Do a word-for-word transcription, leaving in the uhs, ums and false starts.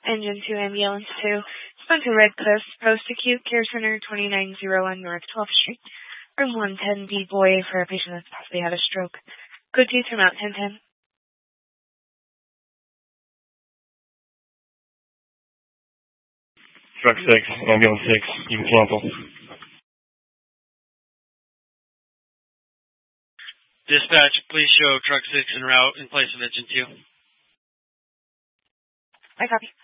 Engine two, Ambulance two. Spent to Red Cliffs, Post-Acute Care Center, twenty-nine oh one North twelfth Street. Room one ten B, boy, for a patient that's possibly had a stroke. Code two, turn out ten ten. Truck six, Ambulance six, you can cancel. Dispatch, please show Truck six en route in place of Engine two. I copy.